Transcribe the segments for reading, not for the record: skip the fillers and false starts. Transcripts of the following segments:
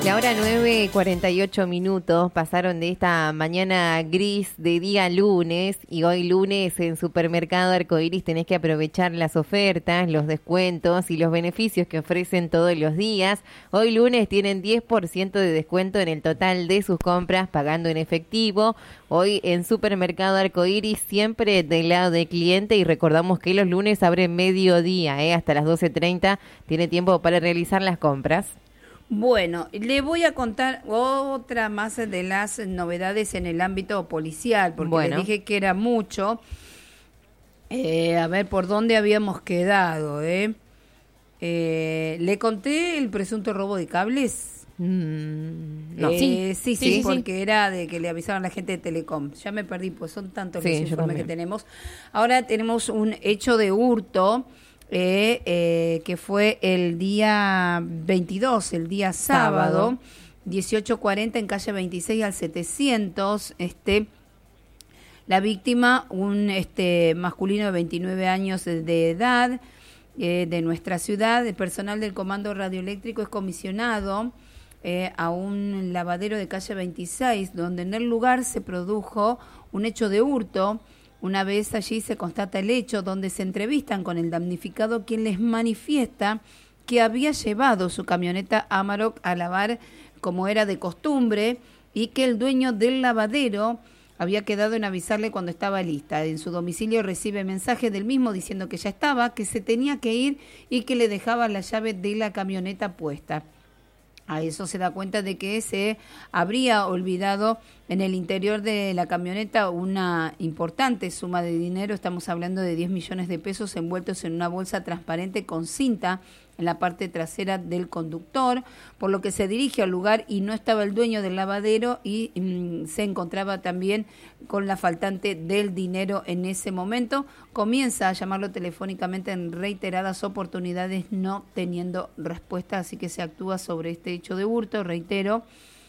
La hora 9:48 pasaron de esta mañana gris de día lunes y hoy lunes en Supermercado Arcoiris tenés que aprovechar las ofertas, los descuentos y los beneficios que ofrecen todos los días. Hoy lunes tienen 10% de descuento en el total de sus compras pagando en efectivo. Hoy en Supermercado Arcoiris siempre del lado del cliente y recordamos que los lunes abren mediodía, hasta las 12:30 tiene tiempo para realizar las compras. Bueno, le voy a contar otra más de las novedades en el ámbito policial, porque les dije que era mucho. A ver, ¿por dónde habíamos quedado? ¿Le conté el presunto robo de cables? No. Sí, porque era de que le avisaron a la gente de Telecom. Ya me perdí, pues son tantos los informes que tenemos. Ahora tenemos un hecho de hurto. Que fue el día 22, el día sábado. 18:40 en calle 26 al 700. La víctima, un masculino de 29 años de edad, de nuestra ciudad. El personal del Comando Radioeléctrico es comisionado a un lavadero de calle 26, donde en el lugar se produjo un hecho de hurto. Una vez allí se constata el hecho, donde se entrevistan con el damnificado, quien les manifiesta que había llevado su camioneta Amarok a lavar como era de costumbre y que el dueño del lavadero había quedado en avisarle cuando estaba lista. En su domicilio recibe mensaje del mismo diciendo que ya estaba, que se tenía que ir y que le dejaba la llave de la camioneta puesta. A eso se da cuenta de que se habría olvidado en el interior de la camioneta una importante suma de dinero. Estamos hablando de 10 millones de pesos envueltos en una bolsa transparente con cinta en la parte trasera del conductor, por lo que se dirige al lugar y no estaba el dueño del lavadero y se encontraba también con la faltante del dinero en ese momento. Comienza a llamarlo telefónicamente en reiteradas oportunidades, no teniendo respuesta, así que se actúa sobre este hecho de hurto, reitero,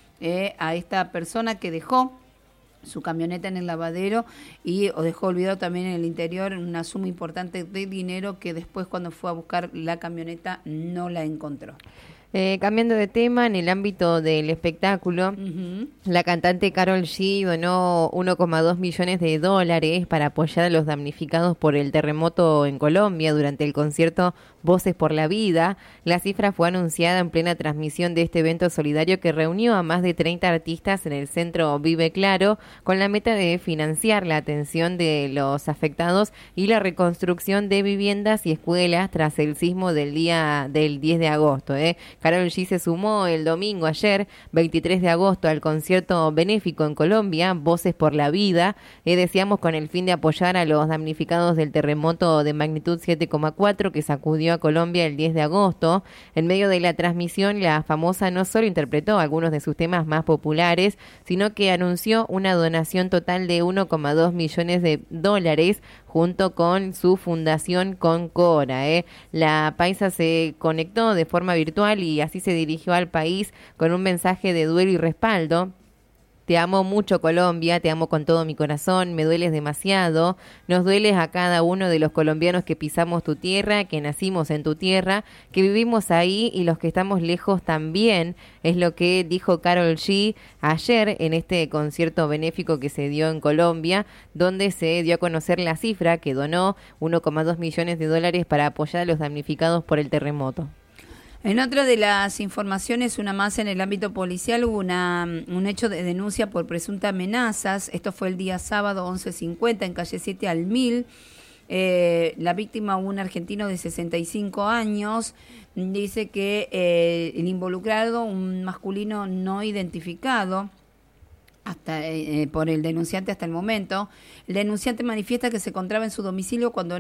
a esta persona que dejó su camioneta en el lavadero y dejó olvidado también en el interior una suma importante de dinero que después cuando fue a buscar la camioneta no la encontró. Cambiando de tema, en el ámbito del espectáculo, la cantante Karol G donó 1,2 millones de dólares para apoyar a los damnificados por el terremoto en Colombia durante el concierto Voces por la Vida. La cifra fue anunciada en plena transmisión de este evento solidario que reunió a más de 30 artistas en el centro Vive Claro con la meta de financiar la atención de los afectados y la reconstrucción de viviendas y escuelas tras el sismo del 10 de agosto. Karol G se sumó el domingo ayer, 23 de agosto, al concierto benéfico en Colombia, Voces por la Vida, decíamos con el fin de apoyar a los damnificados del terremoto de magnitud 7,4 que sacudió a Colombia el 10 de agosto. En medio de la transmisión, la famosa no solo interpretó algunos de sus temas más populares, sino que anunció una donación total de 1,2 millones de dólares junto con su fundación Concora. La paisa se conectó de forma virtual y así se dirigió al país con un mensaje de duelo y respaldo. Te amo mucho, Colombia, te amo con todo mi corazón, me dueles demasiado, nos dueles a cada uno de los colombianos que pisamos tu tierra, que nacimos en tu tierra, que vivimos ahí y los que estamos lejos también, es lo que dijo Karol G ayer en este concierto benéfico que se dio en Colombia, donde se dio a conocer la cifra que donó 1,2 millones de dólares para apoyar a los damnificados por el terremoto. En otra de las informaciones, una más en el ámbito policial, hubo un hecho de denuncia por presuntas amenazas. Esto fue el día sábado 11:50 en calle 7 al 1000. La víctima, un argentino de 65 años, dice que el involucrado, un masculino no identificado, por el denunciante hasta el momento. El denunciante manifiesta que se encontraba en su domicilio cuando